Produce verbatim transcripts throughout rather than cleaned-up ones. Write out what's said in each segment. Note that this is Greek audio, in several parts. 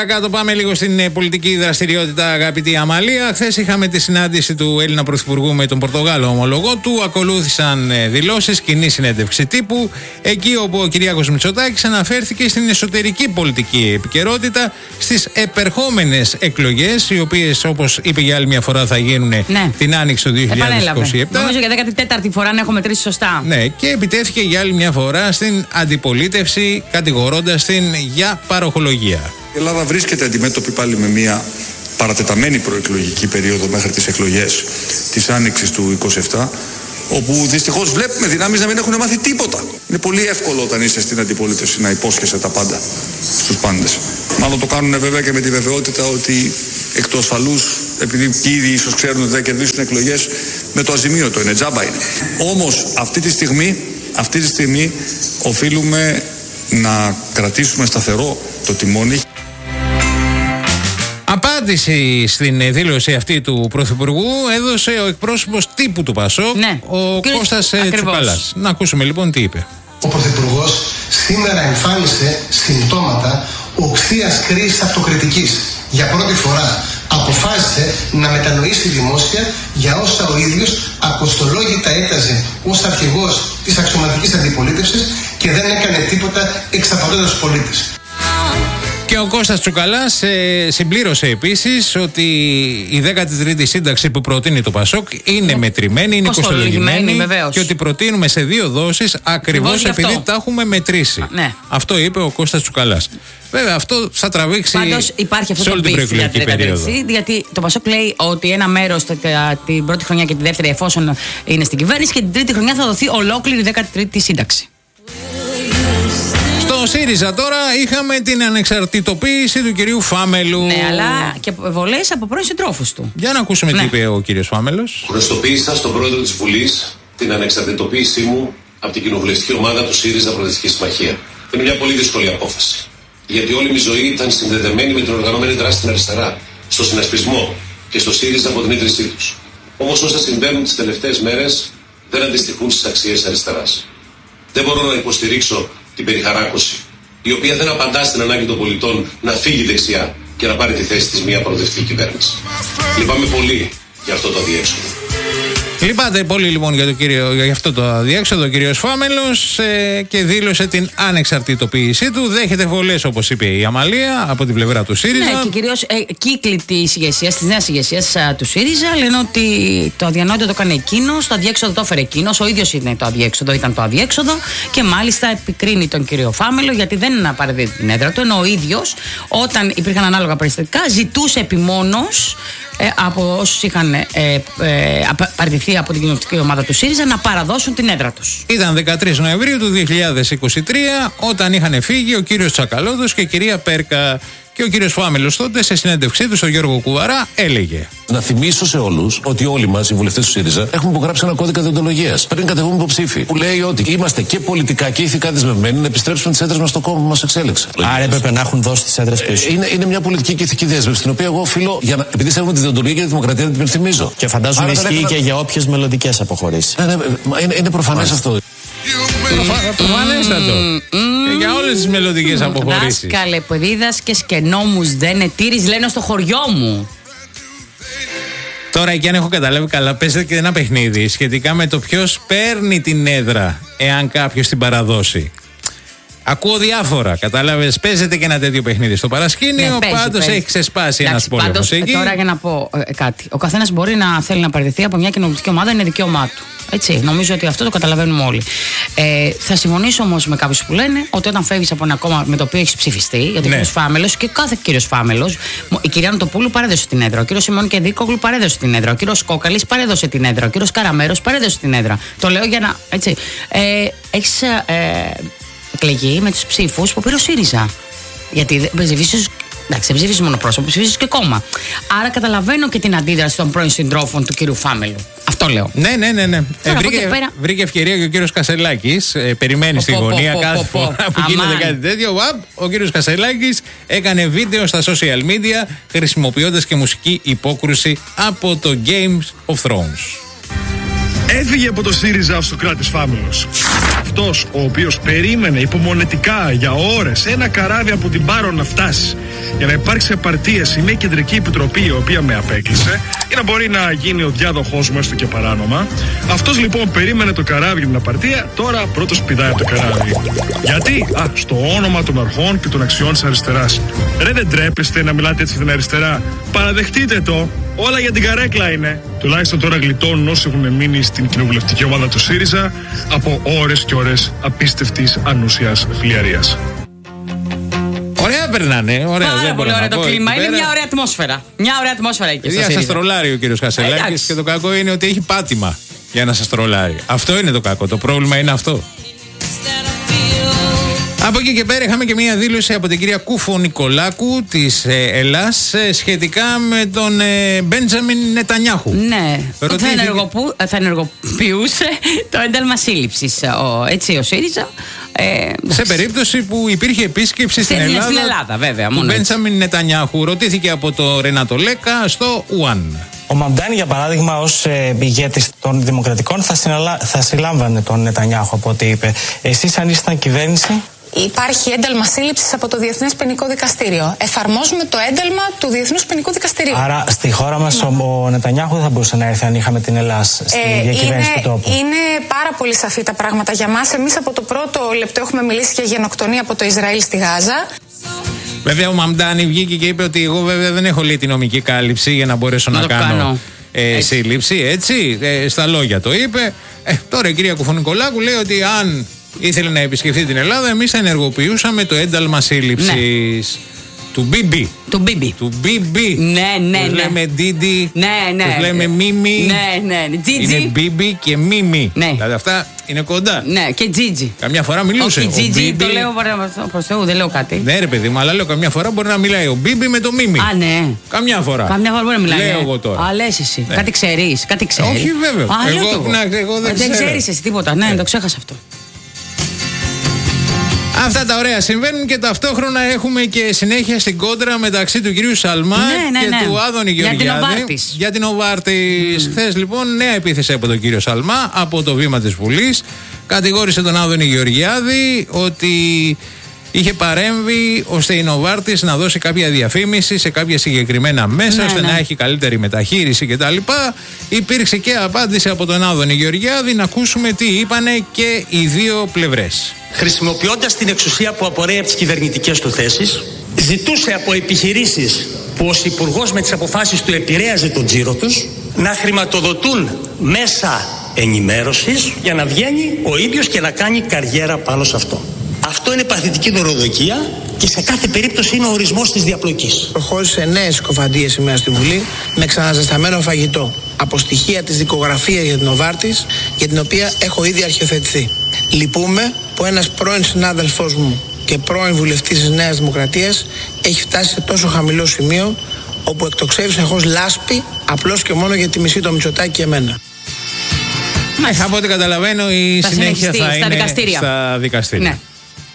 Κάτω πάμε λίγο στην πολιτική δραστηριότητα, αγαπητή Αμαλία. Χθες είχαμε τη συνάντηση του Έλληνα Πρωθυπουργού με τον Πορτογάλο ομολογό του. Ακολούθησαν δηλώσεις, κοινή συνέντευξη τύπου. Εκεί όπου ο Κυριάκος Μητσοτάκης αναφέρθηκε στην εσωτερική πολιτική επικαιρότητα, στις επερχόμενες εκλογές, οι οποίες, όπως είπε για άλλη μια φορά, θα γίνουν ναι. την άνοιξη του δύο χιλιάδες είκοσι επτά. Νομίζω για δέκατη τέταρτη φορά να έχω μετρήσει σωστά. Ναι, και επιτέθηκε για άλλη μια φορά στην αντιπολίτευση, κατηγορώντας την για παροχολογία. Η Ελλάδα βρίσκεται αντιμέτωπη πάλι με μια παρατεταμένη προεκλογική περίοδο μέχρι τις εκλογές της Άνοιξης του είκοσι επτά, όπου δυστυχώς βλέπουμε δυνάμεις να μην έχουν μάθει τίποτα. Είναι πολύ εύκολο όταν είσαι στην αντιπολίτευση να υπόσχεσαι τα πάντα στους πάντες. Μάλλον το κάνουν βέβαια και με τη βεβαιότητα ότι εκ του ασφαλούς, επειδή και ήδη ίσως ξέρουν ότι θα κερδίσουν εκλογές, με το αζημίωτο είναι, τζάμπα είναι. Όμως αυτή τη στιγμή, αυτή τη στιγμή οφείλουμε να κρατήσουμε σταθερό το τιμόνι. Απάντηση στην δήλωση αυτή του Πρωθυπουργού έδωσε ο εκπρόσωπος τύπου του ΠΑΣΟΚ, ναι. ο Κύριε... Κώστας Τσουκαλάς. Να ακούσουμε λοιπόν τι είπε. Ο Πρωθυπουργός σήμερα εμφάνισε συμπτώματα οξείας κρίσης αυτοκριτικής. Για πρώτη φορά αποφάσισε να μετανοήσει δημόσια για όσα ο ίδιος ακοστολόγητα έταζε ως αρχηγός της αξιωματικής αντιπολίτευσης και δεν έκανε τίποτα εξαπατώντας τους πολίτες. Και ο Κώστας Τσουκαλάς ε, συμπλήρωσε επίσης ότι η δέκατη τρίτη σύνταξη που προτείνει το ΠΑΣΟΚ είναι μετρημένη, είναι κοστολογημένη και ότι προτείνουμε σε δύο δόσεις ακριβώς επειδή τα έχουμε μετρήσει. Ναι. Αυτό είπε ο Κώστας Τσουκαλάς. Βέβαια, αυτό θα τραβήξει Πάντως, υπάρχει αυτό σε όλη την προεκλογική περίοδο. Γιατί το ΠΑΣΟΚ λέει ότι ένα μέρος την πρώτη χρονιά και τη δεύτερη, εφόσον είναι στην κυβέρνηση, και την τρίτη χρονιά θα δοθεί ολόκληρη δέκατη τρίτη σύνταξη. Στο ΣΥΡΙΖΑ τώρα είχαμε την ανεξαρτητοποίηση του κυρίου Φάμελου. Ναι, αλλά και βολές από πρώην συντρόφους του. Για να ακούσουμε ναι. τι είπε ο κύριος Φάμελος. Γνωστοποίησα στον πρόεδρο της Βουλής την ανεξαρτητοποίησή μου από την κοινοβουλευτική ομάδα του ΣΥΡΙΖΑ Προοδευτική Συμμαχία. Είναι μια πολύ δύσκολη απόφαση. Γιατί όλη μου η ζωή ήταν συνδεδεμένη με την οργανωμένη δράση στην αριστερά, στο συνασπισμό και στο ΣΥΡΙΖΑ από την ίδρυσή τους. Όμως όσα συμβαίνουν τις τελευταίες μέρες δεν αντιστοιχούν στις αξίες αριστεράς. Δεν μπορώ να υποστηρίξω την περιχαράκωση, η οποία δεν απαντά στην ανάγκη των πολιτών να φύγει δεξιά και να πάρει τη θέση της μια προοδευτική κυβέρνηση. Λυπάμαι πολύ για αυτό το αδιέξοδο. Λυπάται πολύ λοιπόν για, το κύριο, για αυτό το αδιέξοδο ο κύριος Φάμελος ε, και δήλωσε την ανεξαρτητοποίησή του. Δέχεται βολές, όπως είπε η Αμαλία, από την πλευρά του ΣΥΡΙΖΑ. Ναι, και κυρίως ε, κύκλοι της ηγεσίας, της νέας ηγεσίας του ΣΥΡΙΖΑ λένε ότι το αδιανόητο το έκανε εκείνος, το αδιέξοδο το έφερε εκείνος, ο ίδιος είναι το αδιέξοδο, ήταν το αδιέξοδο και μάλιστα επικρίνει τον κύριο Φάμελο γιατί δεν παραδίδει την έδρα του, ενώ ο ίδιος όταν υπήρχαν ανάλογα περιστατικά ζητούσε επιμόνως Ε, από όσους είχαν ε, ε, παραιτηθεί από την κοινοβουλευτική ομάδα του ΣΥΡΙΖΑ να παραδώσουν την έδρα τους. Ήταν δεκατρείς Νοεμβρίου του δύο χιλιάδες είκοσι τρία όταν είχαν φύγει ο κύριος Τσακαλώτος και η κυρία Πέρκα. Και ο κύριος Φάμελος τότε σε συνέντευξή του στον Γιώργο Κουβαρά έλεγε: Να θυμίσω σε όλους ότι όλοι μας οι βουλευτές του ΣΥΡΙΖΑ έχουμε υπογράψει ένα κώδικα δεοντολογίας πριν κατεβούμε υποψήφοι. Που λέει ότι είμαστε και πολιτικά και ηθικά δεσμευμένοι να επιστρέψουμε τις έδρες μας στο κόμμα που μας εξέλεξε. Άρα έπρεπε να έχουν δώσει τις έδρες πίσω. Ε, είναι, είναι μια πολιτική και ηθική δέσμευση την οποία εγώ οφείλω, για να, επειδή σέβομαι τη δεοντολογία και τη δημοκρατία, να την υπενθυμίζω. Και φαντάζομαι ισχύει έκανα... και για όποιες μελλοντικές αποχωρήσεις. Ναι, ναι, είναι, είναι προφανές αυτό. Προφανέστατο. Και για όλες τις μελλοντικές αποχωρήσεις. Δάσκαλε που δίδασκες και νόμους δεν ετήρεις, λένε στο χωριό μου. Τώρα, και αν έχω καταλάβει καλά, παίζεται και ένα παιχνίδι σχετικά με το ποιος παίρνει την έδρα εάν κάποιος την παραδώσει. Ακούω διάφορα, κατάλαβες, παίζεται και ένα τέτοιο παιχνίδι στο παρασκήνιο, ναι, πάντως έχει ξεσπάσει ένας πόλεμος εκεί. Τώρα για να πω ε, κάτι, ο καθένας μπορεί να θέλει να παραιτηθεί από μια κοινοβουλευτική ομάδα, είναι δικαίωμά του. Έτσι, νομίζω ότι αυτό το καταλαβαίνουμε όλοι. Ε, θα συμφωνήσω όμως με κάποιους που λένε ότι όταν φεύγεις από ένα κόμμα με το οποίο έχεις ψηφιστεί, γιατί ο ναι. κύριος Φάμελος και κάθε κύριος Φάμελος, η κυρία Νοτοπούλου παρέδωσε την έδρα, ο κύριος Σιμών Κεντρίκογλου παρέδωσε την έδρα, ο κύριος Κόκαλης παρέδωσε την έδρα, ο κύριος Καραμέρος παρέδωσε την έδρα. Το λέω για να. Έτσι. Ε, έχεις ε, εκλεγεί με τους ψήφους που πήρε ο ΣΥΡΙΖΑ. Γιατί ψηφίσεις. Εντάξει, δεν ψηφίσεις μόνο πρόσωπο, ψηφίσεις και κόμμα. Άρα καταλαβαίνω και την αντίδραση των πρώην συντρόφων του κύριου Φάμελου. Αυτό λέω. Ναι, ναι, ναι. ναι. Ε, βρήκε, πέρα... βρήκε ευκαιρία και ο κύριος Κασελάκης. Ε, περιμένει ο, στη πο, γωνία πο, κάθε πο, φορά πο, που αμάν. γίνεται κάτι τέτοιο. Ο κύριος Κασελάκης έκανε βίντεο στα social media χρησιμοποιώντας και μουσική υπόκρουση από το Games of Thrones. Έφυγε από το ΣΥΡΙΖΑ ο Σωκράτης Φάμελος. Αυτός ο οποίος περίμενε υπομονετικά για ώρες ένα καράβι από την Πάρο να φτάσει για να υπάρξει απαρτία σε μια κεντρική επιτροπή η οποία με απέκλεισε ή να μπορεί να γίνει ο διάδοχός μου έστω και παράνομα. Αυτός λοιπόν περίμενε το καράβι για την απαρτία, τώρα πρώτος πηδάει από το καράβι. Γιατί? Α, στο όνομα των αρχών και των αξιών της αριστεράς. Ρε, δεν τρέπεστε να μιλάτε έτσι στην αριστερά? Παραδεχτείτε το. Όλα για την καρέκλα είναι. Τουλάχιστον τώρα γλιτώνουν όσοι έχουν μείνει στην κοινοβουλευτική ομάδα του ΣΥΡΙΖΑ από ώρες και ώρες απίστευτης ανούσιας φλιαρίας. Ωραία περνάνε. Ωραία, Πάρα δεν πολύ ωραίο το κλίμα. Είναι πέρα. μια ωραία ατμόσφαιρα. Μια ωραία ατμόσφαιρα εκεί. Για σας τρολάρει ο κύριος Χασελάκης και το κακό είναι ότι έχει πάτημα για να σας τρολάρει. Αυτό είναι το κακό. Το πρόβλημα είναι αυτό. Από εκεί και πέρα είχαμε και μια δήλωση από την κυρία Κούφο Νικολάκου της ε, Ελλάς ε, σχετικά με τον ε, Μπέντζαμιν Νετανιάχου. Ναι, Ρωτήθηκε... θα, ενεργοπου... θα ενεργοποιούσε το ένταλμα σύλληψης ο, έτσι ο ΣΥΡΙΖΑ. Ε, σε περίπτωση που υπήρχε επίσκεψη στην Ελλάδα, στην Ελλάδα βέβαια, του Μπέντζαμιν Νετανιάχου. Ρωτήθηκε από το Ρενάτο Λέκα στο Ουάν. Ο Μαμντάνη, για παράδειγμα, ως ε, ηγέτης των Δημοκρατικών θα, συναλα... θα συλλάμβανε τον Νετανιάχου από ό,τι είπε. Εσείς, αν ήσασταν κυβέρνηση? Υπάρχει ένταλμα σύλληψης από το Διεθνές Ποινικό Δικαστήριο. Εφαρμόζουμε το ένταλμα του Διεθνούς Ποινικού Δικαστηρίου. Άρα στη χώρα μας mm. ο Νετανιάχου δεν θα μπορούσε να έρθει αν είχαμε την Ελλάδα στη ε, διακυβέρνηση του τόπου. Είναι πάρα πολύ σαφή τα πράγματα για μας. Εμείς από το πρώτο λεπτό έχουμε μιλήσει για γενοκτονία από το Ισραήλ στη Γάζα. Βέβαια ο Μαμντάνη βγήκε και είπε ότι εγώ βέβαια δεν έχω λέει τη νομική κάλυψη για να μπορέσω να, να κάνω, κάνω. Ε, σύλληψη, έτσι, ε, στα λόγια το είπε. Ε, τώρα η κυρία Κουφονικολάκου λέει ότι αν ήθελε να επισκεφθεί την Ελλάδα, εμείς θα ενεργοποιούσαμε το ένταλμα σύλληψης. Ναι. Του Μπίμπι. Του Μπίμπι. Του Μπίμπι. Ναι, ναι, τους ναι. λέμε Ντίντι. Ναι, ναι. Τους λέμε Μίμι. Ναι, ναι. Τζίτζι. Είναι Μπίμπι και Μίμι. Ναι. Δηλαδή αυτά είναι κοντά. Ναι, και Τζίτζι. Καμιά φορά μιλούσε. Όχι, Τζίτζι, το Μπίμπι... λέω προς Θεού, δεν λέω κάτι. Ναι, ρε παιδί μου, αλλά λέω καμιά φορά μπορεί να μιλάει ο Μπίμπι με το Μίμι. Α, ναι. Καμιά φορά. Καμιά φορά μπορεί να μιλάει. Λέω εγώ τώρα. Α, λες εσύ. Ναι. Κάτι ξέρεις. Κάτι ξέρεις. Όχι, βέβαια. Α, εγώ, εγώ. Να, εγώ δεν, δεν ξέρεις εσύ τίποτα. Ναι, ναι, το ξέχασα αυτό. Αυτά τα ωραία συμβαίνουν και ταυτόχρονα έχουμε και συνέχεια στην κόντρα μεταξύ του κυρίου Σαλμά ναι, ναι, και ναι. του Άδωνη Γεωργιάδη. Για την Οβάρτης. Για την Οβάρτης. Mm. Χθες λοιπόν νέα επίθεση από τον κύριο Σαλμά από το βήμα της Βουλής. Κατηγόρησε τον Άδωνη Γεωργιάδη ότι είχε παρέμβει ώστε η Νοβάρτης να δώσει κάποια διαφήμιση σε κάποια συγκεκριμένα μέσα, ναι, ώστε ναι. να έχει καλύτερη μεταχείριση κτλ. Υπήρξε και απάντηση από τον Άδωνη Γεωργιάδη. Να ακούσουμε τι είπανε και οι δύο πλευρές. Χρησιμοποιώντας την εξουσία που απορρέει από τις κυβερνητικές του θέσεις, ζητούσε από επιχειρήσεις που ως υπουργός με τις αποφάσεις του επηρέαζε τον τζίρο τους να χρηματοδοτούν μέσα ενημέρωσης για να βγαίνει ο ίδιος και να κάνει καριέρα πάνω σε αυτό. Αυτό είναι παθητική δωροδοκία και σε κάθε περίπτωση είναι ο ορισμός της διαπλοκής. Προχώρησε νέες συκοφαντίες σήμερα στη Βουλή με ξαναζεσταμένο φαγητό. Από στοιχεία της δικογραφίας για την Οβάρτης, για την οποία έχω ήδη αρχιοθετηθεί. Λυπούμε που ένας πρώην συνάδελφός μου και πρώην βουλευτής της Νέας Δημοκρατίας έχει φτάσει σε τόσο χαμηλό σημείο, όπου εκτοξεύει συνεχώς λάσπη απλώς και μόνο για τη μισή το Μητσοτάκη και εμένα. Μάλιστα. Από ό,τι καταλαβαίνω η θα συνέχεια θα στα είναι δικαστήρια. στα δικαστήρια. Ναι.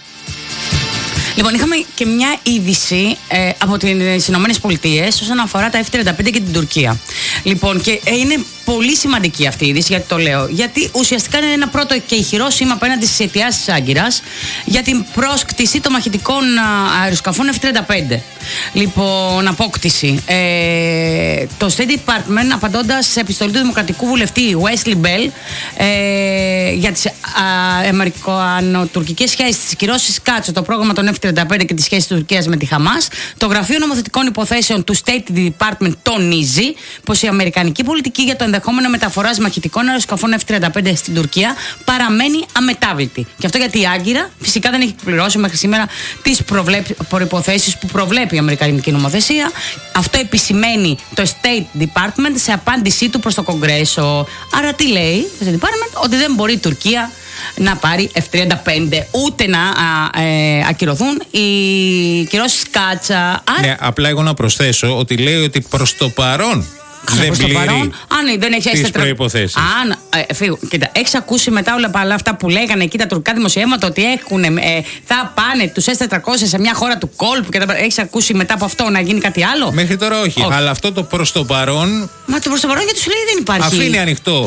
Λοιπόν, είχαμε και μια είδηση ε, από τις Ηνωμένες Πολιτείες όσον αφορά τα εφ τριάντα πέντε και την Τουρκία. Λοιπόν, και ε, είναι πολύ σημαντική αυτή η είδηση, γιατί το λέω. Γιατί ουσιαστικά είναι ένα πρώτο και ηχηρό σήμα απέναντι στις αιτιάσεις της Άγκυρας για την πρόσκτηση των μαχητικών αεροσκαφών εφ τριάντα πέντε. Λοιπόν, απόκτηση. Ε, το State Department, απαντώντας σε επιστολή του Δημοκρατικού Βουλευτή Wesley Bell ε, για τις αμερικано-τουρκικές σχέσεις, τις κυρώσεις Κάτσο, το πρόγραμμα των εφ τριάντα πέντε και τις σχέσεις της Τουρκίας με τη Χαμάς, το Γραφείο Νομοθετικών Υποθέσεων του State Department τονίζει πως η αμερικανική πολιτική για το ενδεχόμενο μεταφοράς μαχητικών αεροσκαφών εφ τριάντα πέντε στην Τουρκία παραμένει αμετάβλητη. Και αυτό γιατί η Άγκυρα φυσικά δεν έχει πληρώσει μέχρι σήμερα τις προϋποθέσεις που προβλέπει η αμερικανική νομοθεσία. Αυτό επισημαίνει το State Department σε απάντησή του προς το Κογκρέσο. Άρα τι λέει το State Department? Ότι δεν μπορεί η Τουρκία να πάρει εφ τριάντα πέντε, ούτε να α, ε, ακυρωθούν οι κυρώσεις Κάτσα. Άρα... Ναι, απλά εγώ να προσθέσω ότι λέει ότι προς το παρόν δεν πληρεί παρόν, αν δεν έχει τις προϋποθέσεις. Αν, ε, φύγω, κοίτα, έχεις ακούσει μετά όλα αυτά που λέγανε εκεί τα τουρκικά δημοσιεύματα ότι έχουν, ε, θα πάνε τους ες τετρακόσια σε μια χώρα του κόλπου και τα, έχεις ακούσει μετά από αυτό να γίνει κάτι άλλο? Μέχρι τώρα όχι, όχι. Αλλά αυτό το προς το παρόν. Μα το προς το παρόν γιατί σου λέει δεν υπάρχει. Αφήνει ανοιχτό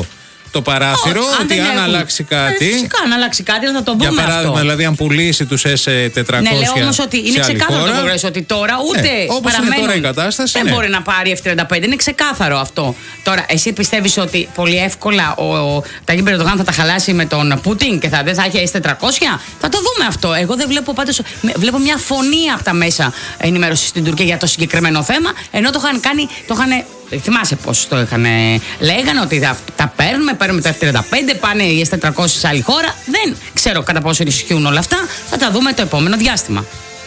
το παράθυρο, όχι, ότι αν, αν αλλάξει κάτι. Ε, φυσικά, αν αλλάξει κάτι θα το δούμε. Για παράδειγμα, αυτό. δηλαδή, αν πουλήσει τους ες τετρακόσια. Ναι, λέω όμως ότι είναι ξεκάθαρο το Κογκρέσο ότι τώρα ούτε ε, όπως είναι τώρα η κατάσταση. Δεν ναι. μπορεί να πάρει εφ τριάντα πέντε. Είναι ξεκάθαρο αυτό. Τώρα, εσύ πιστεύεις ότι πολύ εύκολα ο, ο Ταγίπ Ερντογάν θα τα χαλάσει με τον Πούτιν και θα, δεν θα έχει ες τετρακόσια? Θα το δούμε αυτό. Εγώ δεν βλέπω πάντως. Βλέπω μια φωνή από τα μέσα ενημέρωση στην Τουρκία για το συγκεκριμένο θέμα, ενώ το είχαν κάνει. Το είχαν, θυμάσαι πώς το είχαν. Λέγανε ότι τα, τα παίρνουμε, παίρνουμε τα εφ τριάντα πέντε, πάνε οι ες τετρακόσια σε άλλη χώρα. Δεν ξέρω κατά πόσο ισχύουν όλα αυτά. Θα τα δούμε το επόμενο διάστημα.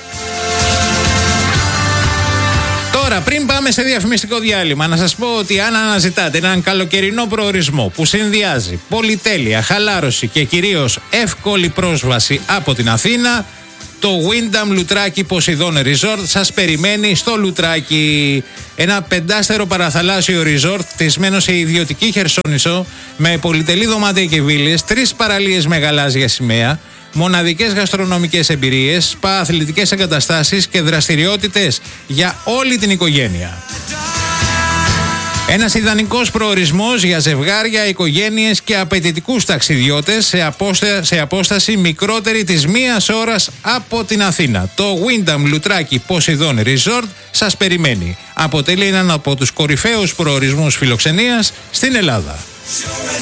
Τώρα, πριν πάμε σε διαφημιστικό διάλειμμα, να σας πω ότι αν αναζητάτε έναν καλοκαιρινό προορισμό που συνδυάζει πολυτέλεια, χαλάρωση και κυρίως εύκολη πρόσβαση από την Αθήνα, το Wyndham Λουτράκι Ποσειδών Resort σας περιμένει στο Λουτράκι. Ένα πεντάστερο παραθαλάσσιο resort χτισμένο σε ιδιωτική Χερσόνησο με πολυτελή δωμάτια και βίλες, τρεις παραλίες με γαλάζια σημαία, μοναδικές γαστρονομικές εμπειρίες, σπα, αθλητικές εγκαταστάσεις και δραστηριότητες για όλη την οικογένεια. Ένας ιδανικός προορισμός για ζευγάρια, οικογένειες και απαιτητικούς ταξιδιώτες σε, απόστα... σε απόσταση μικρότερη της μίας ώρας από την Αθήνα. Το Wyndham Λουτράκι Ποσειδών Resort σας περιμένει. Αποτελεί έναν από τους κορυφαίους προορισμούς φιλοξενίας στην Ελλάδα.